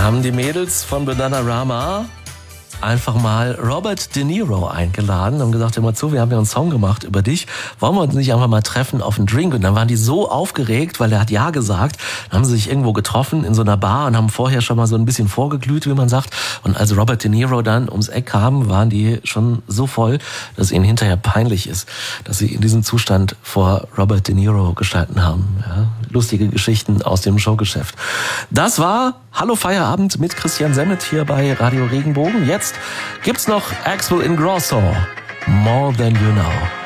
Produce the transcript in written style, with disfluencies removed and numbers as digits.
haben die Mädels von Bananarama einfach mal Robert De Niro eingeladen und gesagt, hör mal zu, wir haben ja einen Song gemacht über dich, wollen wir uns nicht einfach mal treffen auf einen Drink? Und dann waren die so aufgeregt, weil er hat ja gesagt, dann haben sie sich irgendwo getroffen in so einer Bar und haben vorher schon mal so ein bisschen vorgeglüht, wie man sagt. Und als Robert De Niro dann ums Eck kam, waren die schon so voll, dass es ihnen hinterher peinlich ist, dass sie in diesem Zustand vor Robert De Niro gestanden haben. Ja, lustige Geschichten aus dem Showgeschäft. Das war Hallo Feierabend mit Christian Semmet hier bei Radio Regenbogen. Jetzt gibt's noch Axel Ingrosso, More Than You Know.